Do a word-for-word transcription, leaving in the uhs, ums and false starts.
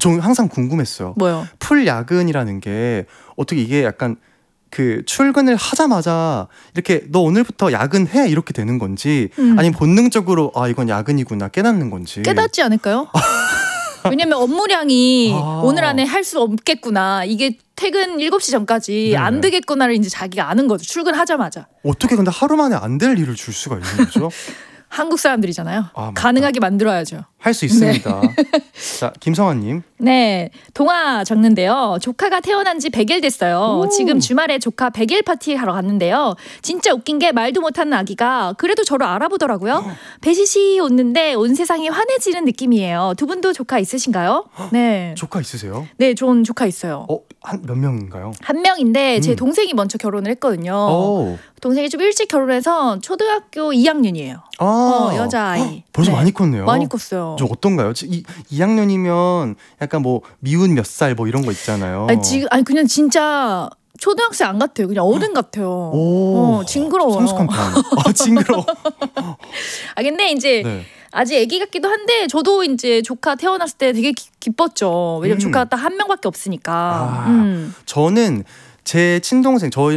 저는 항상 궁금했어요. 뭐요? 풀 야근이라는 게 어떻게 이게 약간 그 출근을 하자마자 이렇게 너 오늘부터 야근해 이렇게 되는 건지 음. 아니면 본능적으로 아 이건 야근이구나 깨닫는 건지. 깨닫지 않을까요? 왜냐면 업무량이 아. 오늘 안에 할 수 없겠구나. 이게 퇴근 일곱 시 전까지 네. 안 되겠구나를 이제 자기가 아는 거죠. 출근하자마자. 어떻게 근데 하루 만에 안 될 일을 줄 수가 있는 거죠? 한국 사람들이잖아요. 아, 가능하게 만들어야죠. 할 수 있습니다. 자, 김성환님. 네, 동화 적는데요. 조카가 태어난 지 백 일 됐어요. 오. 지금 주말에 조카 백 일 파티 하러 갔는데요. 진짜 웃긴 게 말도 못하는 아기가 그래도 저를 알아보더라고요. 배시시 웃는데 온 세상이 환해지는 느낌이에요. 두 분도 조카 있으신가요? 네, 조카 있으세요? 네, 전 조카 있어요. 어, 한 몇 명인가요? 한 명인데 제 음. 동생이 먼저 결혼을 했거든요. 오. 동생이 좀 일찍 결혼해서 초등학교 이 학년이에요. 아. 어, 여자아이. 벌써 네. 많이 컸네요. 많이 컸어요. 저 어떤가요? 이, 이 학년이면 약간 뭐 미운 몇 살 뭐 이런 거 있잖아요. 아니, 지금 아니 그냥 진짜 초등학생 안 같아요. 그냥 어른 같아요. 오. 어, 징그러워요. 성숙한 편. 아, 징그러워. 아 근데 이제 네. 아직 아기 같기도 한데 저도 이제 조카 태어났을 때 되게 기, 기뻤죠. 왜냐면 음. 조카가 딱 한 명밖에 없으니까. 아. 음. 저는 제 친동생 저희